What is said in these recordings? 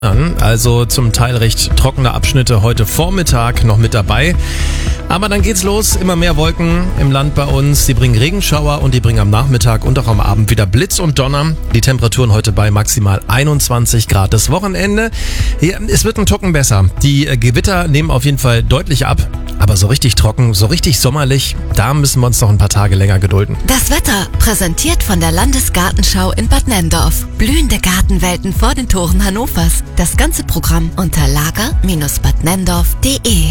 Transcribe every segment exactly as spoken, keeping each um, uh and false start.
Also zum Teil recht trockene Abschnitte heute Vormittag noch mit dabei. Aber dann geht's los. Immer mehr Wolken im Land bei uns. Die bringen Regenschauer und die bringen am Nachmittag und auch am Abend wieder Blitz und Donner. Die Temperaturen heute bei maximal einundzwanzig Grad. Das Wochenende, ja, es wird ein Tucken besser. Die Gewitter nehmen auf jeden Fall deutlich ab. Aber so richtig trocken, so richtig sommerlich, da müssen wir uns noch ein paar Tage länger gedulden. Das Wetter präsentiert von der Landesgartenschau in Bad Nenndorf. Blühende Gartenwelten vor den Toren Hannovers. Das ganze Programm unter lager Bindestrich bad nenndorf punkt de.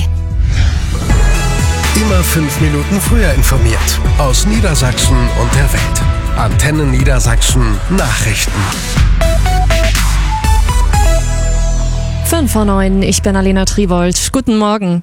Immer fünf Minuten früher informiert. Aus Niedersachsen und der Welt. Antenne Niedersachsen Nachrichten. fünf vor neun, ich bin Alena Triwold. Guten Morgen.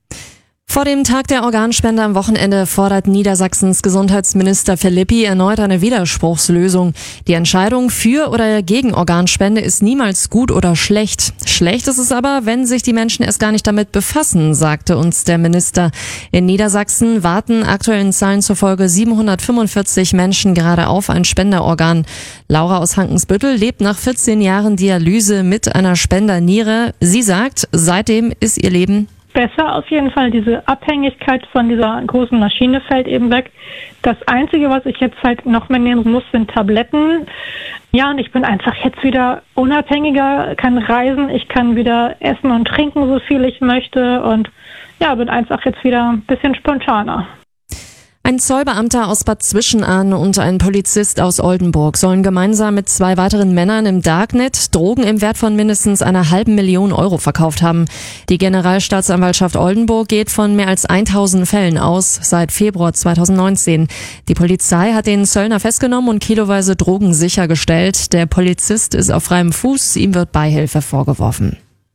Vor dem Tag der Organspende am Wochenende fordert Niedersachsens Gesundheitsminister Philippi erneut eine Widerspruchslösung. Die Entscheidung für oder gegen Organspende ist niemals gut oder schlecht. Schlecht ist es aber, wenn sich die Menschen erst gar nicht damit befassen, sagte uns der Minister. In Niedersachsen warten aktuellen Zahlen zufolge siebenhundertfünfundvierzig Menschen gerade auf ein Spenderorgan. Laura aus Hankensbüttel lebt nach vierzehn Jahren Dialyse mit einer Spenderniere. Sie sagt, seitdem ist ihr Leben besser auf jeden Fall. Diese Abhängigkeit von dieser großen Maschine fällt eben weg. Das Einzige, was ich jetzt halt noch mehr nehmen muss, sind Tabletten. Ja, und ich bin einfach jetzt wieder unabhängiger, kann reisen, ich kann wieder essen und trinken, so viel ich möchte und ja, bin einfach jetzt wieder ein bisschen spontaner. Ein Zollbeamter aus Bad Zwischenahn und ein Polizist aus Oldenburg sollen gemeinsam mit zwei weiteren Männern im Darknet Drogen im Wert von mindestens einer halben Million Euro verkauft haben. Die Generalstaatsanwaltschaft Oldenburg geht von mehr als tausend Fällen aus seit Februar zweitausendneunzehn. Die Polizei hat den Zöllner festgenommen und kiloweise Drogen sichergestellt. Der Polizist ist auf freiem Fuß, ihm wird Beihilfe vorgeworfen.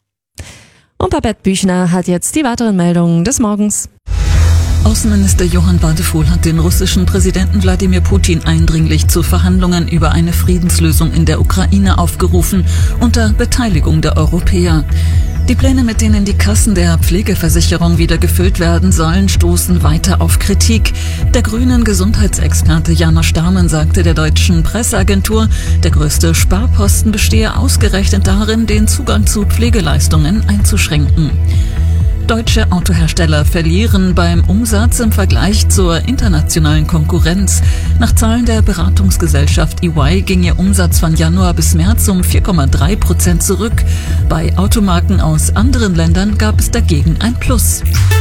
Und Babette Büchner hat jetzt die weiteren Meldungen des Morgens. Außenminister Johann Wadefuhl hat den russischen Präsidenten Wladimir Putin eindringlich zu Verhandlungen über eine Friedenslösung in der Ukraine aufgerufen, unter Beteiligung der Europäer. Die Pläne, mit denen die Kassen der Pflegeversicherung wieder gefüllt werden sollen, stoßen weiter auf Kritik. Der grünen Gesundheitsexperte Janosch Dahmen sagte der deutschen Presseagentur, der größte Sparposten bestehe ausgerechnet darin, den Zugang zu Pflegeleistungen einzuschränken. Deutsche Autohersteller verlieren beim Umsatz im Vergleich zur internationalen Konkurrenz. Nach Zahlen der Beratungsgesellschaft E Y ging ihr Umsatz von Januar bis März um vier Komma drei Prozent zurück. Bei Automarken aus anderen Ländern gab es dagegen ein Plus.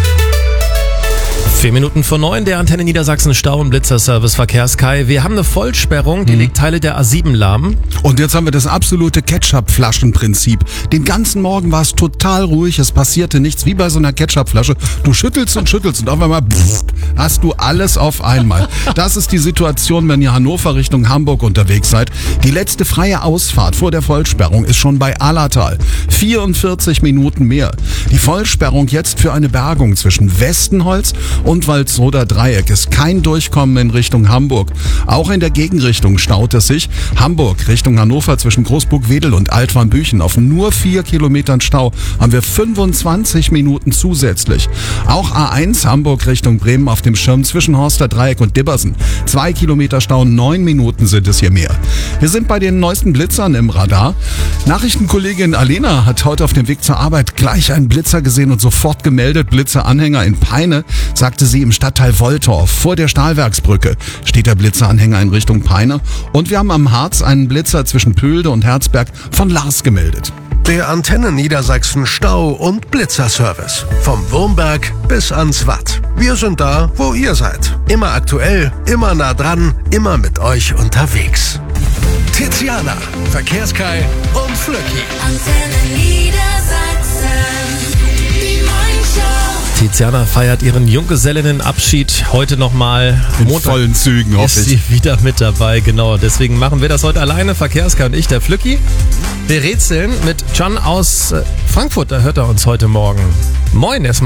Vier Minuten vor neun, der Antenne Niedersachsen Stau- und Blitzerservice Verkehrskai. Wir haben eine Vollsperrung, die mhm. legt Teile der A sieben lahm. Und jetzt haben wir das absolute Ketchup-Flaschenprinzip. Den ganzen Morgen war es total ruhig, es passierte nichts, wie bei so einer Ketchupflasche. Du schüttelst und schüttelst und auf einmal pff, hast du alles auf einmal. Das ist die Situation, wenn ihr Hannover Richtung Hamburg unterwegs seid. Die letzte freie Ausfahrt vor der Vollsperrung ist schon bei Allertal. vierundvierzig Minuten mehr. Die Vollsperrung jetzt für eine Bergung zwischen Westenholz und Walsroder Dreieck ist kein Durchkommen in Richtung Hamburg. Auch in der Gegenrichtung staut es sich. Hamburg Richtung Hannover zwischen Großburg-Wedel und Altwarnbüchen auf nur vier Kilometern Stau haben wir fünfundzwanzig Minuten zusätzlich. Auch A eins Hamburg Richtung Bremen auf dem Schirm zwischen Horster Dreieck und Dibbersen. Zwei Kilometer Stau, neun Minuten sind es hier mehr. Wir sind bei den neuesten Blitzern im Radar. Nachrichtenkollegin Alena hat heute auf dem Weg zur Arbeit gleich einen Blitzer gesehen und sofort gemeldet. Blitzeranhänger in Peine, sagte sie, im Stadtteil Woltorf. Vor der Stahlwerksbrücke steht der Blitzeranhänger in Richtung Peine. Und wir haben am Harz einen Blitzer zwischen Pöhlde und Herzberg von Lars gemeldet. Der Antenne Niedersachsen Stau- und Blitzerservice. Vom Wurmberg bis ans Watt. Wir sind da, wo ihr seid. Immer aktuell, immer nah dran, immer mit euch unterwegs. Tiziana, Verkehrskai und Flöcki. Antenne Niedersachsen, die Morningshow. Tiziana feiert ihren Junggesellinnenabschied heute nochmal. In Montag vollen Zügen, hoffe ich. Ist sie wieder mit dabei, genau. Deswegen machen wir das heute alleine, Verkehrskai und ich, der Flücki. Wir rätseln mit Can aus Frankfurt, da hört er uns heute Morgen. Moin erstmal.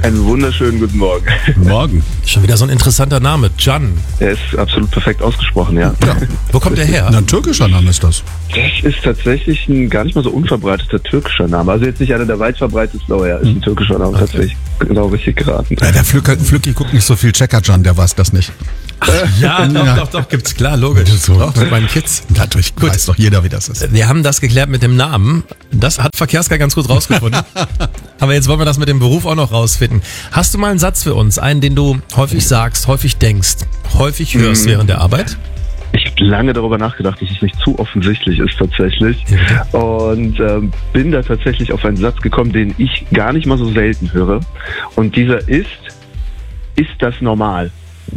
Einen wunderschönen guten Morgen. Morgen. Schon wieder so ein interessanter Name, Can. Er ist absolut perfekt ausgesprochen, ja. Ja. Wo kommt der her? Na, ein türkischer Name ist das. Das ist tatsächlich ein gar nicht mal so unverbreiteter türkischer Name. Also jetzt nicht einer der weit verbreitetsten, aber ja, ist ein türkischer Name, okay. Tatsächlich. Genau richtig geraten. Ja, der Flücki, Flücki guckt nicht so viel Checker-Can, der weiß das nicht. Ja, doch, Ja. doch, doch, gibt's, klar, logisch. So. Doch, mit meinen Kids. Natürlich Gut. weiß doch jeder, wie das ist. Wir haben das geklärt mit dem Namen. Das hat Verkehrsger ganz gut rausgefunden. Aber jetzt wollen wir das mit dem Beruf auch noch rausfinden. Hast du mal einen Satz für uns? Einen, den du häufig sagst, häufig denkst, häufig hörst Mhm. während der Arbeit? Ich habe lange darüber nachgedacht, dass es nicht zu offensichtlich ist tatsächlich. Und ähm, bin da tatsächlich auf einen Satz gekommen, den ich gar nicht mal so selten höre. Und dieser ist, ist das normal?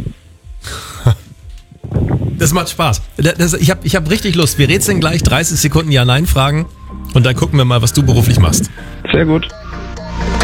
Das macht Spaß. Das, ich habe ich hab richtig Lust. Wir rätseln gleich dreißig Sekunden Ja-Nein-Fragen und dann gucken wir mal, was du beruflich machst. Sehr gut.